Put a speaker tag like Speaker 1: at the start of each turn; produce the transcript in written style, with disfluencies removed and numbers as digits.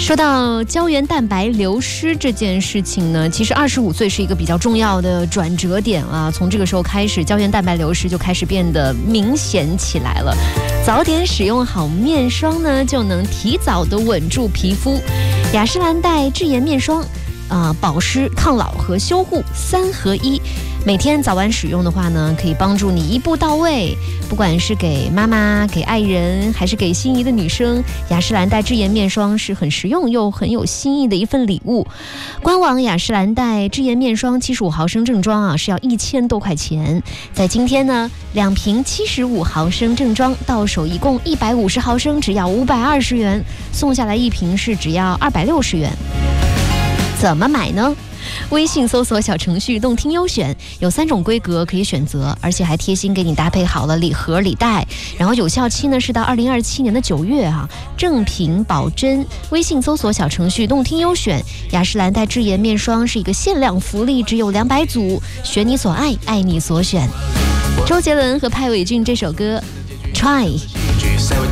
Speaker 1: 说到胶原蛋白流失这件事情呢，其实25岁是一个比较重要的转折点啊。从这个时候开始，胶原蛋白流失就开始变得明显起来了。早点使用好面霜呢，就能提早的稳住皮肤。雅诗兰黛智颜面霜，保湿、抗老和修护3合1。每天早晚使用的话呢，可以帮助你一步到位。不管是给妈妈、给爱人，还是给心仪的女生，雅诗兰黛智颜面霜是很实用又很有新意的一份礼物。官网雅诗兰黛智颜面霜75毫升正装啊，是要1000多块钱。在今天呢，2瓶75毫升正装到手一共150毫升，只要520元，送下来1瓶是只要260元。怎么买呢？微信搜索小程序动听优选，有3种规格可以选择，而且还贴心给你搭配好了礼盒礼袋，然后有效期呢是到2027年的9月啊，正品保真。微信搜索小程序动听优选，雅诗兰黛智颜面霜是一个限量福利，只有200组，选你所爱，爱你所选。周杰伦和派伟俊这首歌 Try。